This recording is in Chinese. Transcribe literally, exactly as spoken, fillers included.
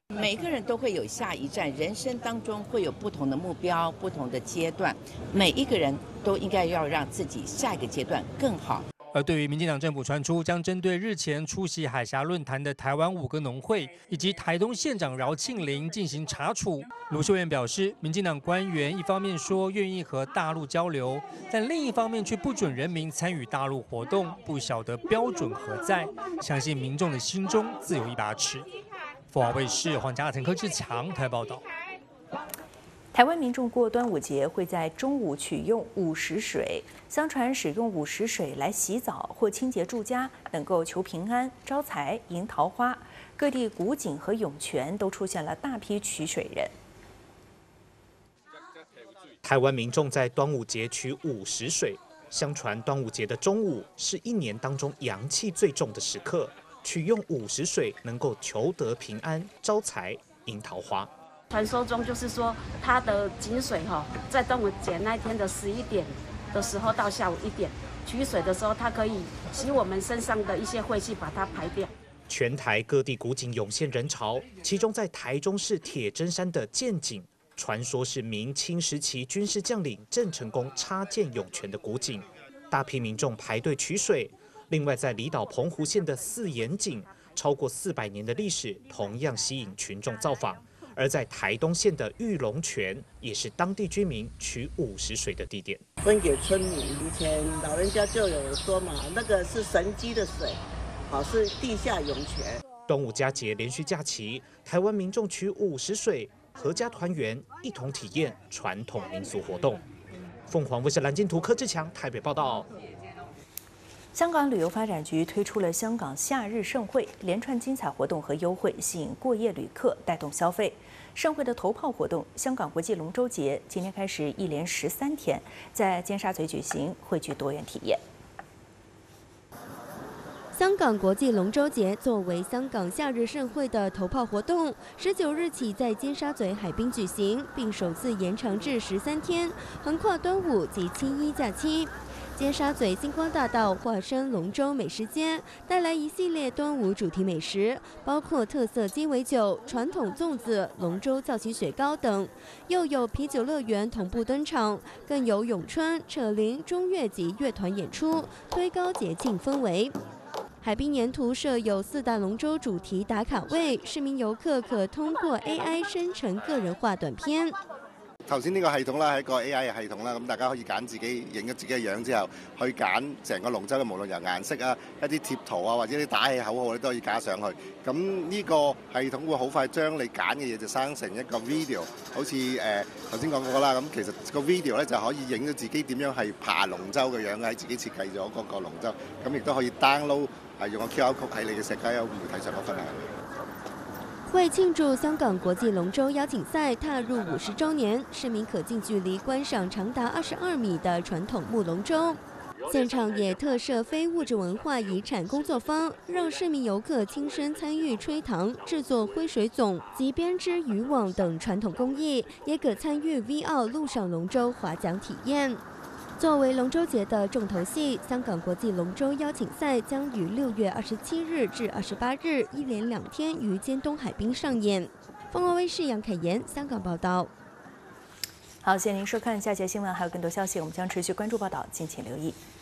每个人都会有下一站，人生当中会有不同的目标、不同的阶段，每一个人都应该要让自己下一个阶段更好。 而对于民进党政府传出将针对日前出席海峡论坛的台湾五个农会以及台东县长饶庆铃进行查处，卢秀燕表示，民进党官员一方面说愿意和大陆交流，但另一方面却不准人民参与大陆活动，不晓得标准何在，相信民众的心中自有一把尺。凤凰卫视黄家腾、柯志强台报道。 台湾民众过端午节会在中午取用午时水，相传使用午时水来洗澡或清洁住家，能够求平安、招财、迎桃花。各地古井和涌泉都出现了大批取水人。 台湾民众在端午节取午时水，相传端午节的中午是一年当中阳气最重的时刻，取用午时水能够求得平安、招财、迎桃花。 传说中就是说，它的井水哈，在端午节那天的十一点的时候到下午一点取水的时候，它可以洗我们身上的一些晦气，把它排掉。 全台各地古井涌现人潮，其中在台中市铁砧山的建井，传说是明清时期军事将领郑成功插建涌泉的古井，大批民众排队取水。另外，在离岛澎湖县的四眼井，超过四百年的历史，同样吸引群众造访。而在台东县的玉龙泉，也是当地居民取午时水的地点。 分给村民，以前老人家就有说嘛，那个是神机的水，好是地下涌泉。 端午佳节连续假期，台湾民众取午时水，合家团圆，一同体验传统民俗活动。凤凰卫视蓝金图柯志强台北报道。 香港旅游发展局推出了香港夏日盛会，连串精彩活动和优惠吸引过夜旅客，带动消费。盛会的头炮活动——香港国际龙舟节，今天开始一连十三天，在尖沙咀举行，汇聚多元体验。 香港国际龙舟节作为香港夏日盛会的头炮活动，十九日起在尖沙咀海滨举行，并首次延长至十三天，横跨端午及七一假期。尖沙咀星光大道化身龙舟美食街，带来一系列端午主题美食，包括特色鸡尾酒、传统粽子、龙舟造型雪糕等，又有啤酒乐园同步登场，更有咏春、扯铃、中乐及乐团演出，推高节庆氛围。海滨沿途设有四大龍舟主題打卡位，市民遊客可通過 A I 生成個人化短片。 頭先呢個系統啦係一個 A I 嘅系統啦，咁大家可以揀自己影咗自己嘅樣之後，去揀成個龍舟嘅無論由顏色啊、一啲貼圖啊或者啲打氣口號咧都可以加上去。咁呢個系統會好快將你揀嘅嘢就生成一個 video， 好似誒頭先講過啦。咁其實個 video 咧就可以影到自己點樣係爬龍舟嘅樣喺自己設計咗嗰個龍舟，咁亦都可以 download 係用個 Q R code 喺你嘅社交媒體上面分享。 為慶祝香港國際龍舟邀請賽踏入五十週年，市民可近距離觀賞長達二十二米的傳統木龍舟。現場也特設非物質文化遺產工作坊，讓市民遊客親身參與吹糖、製作揮水粽及編織漁網等傳統工藝，也可參與 V R 陸上龍舟划槳體驗。作為龍舟節的重頭戲，香港國際龍舟邀請賽將於六月二十七日至二十八日一連兩天於尖東海濱上演。鳳凰衛視楊凱妍香港報道。 好，謝謝您收看下節新聞，還有更多消息，我們將持續關注報道，敬請留意。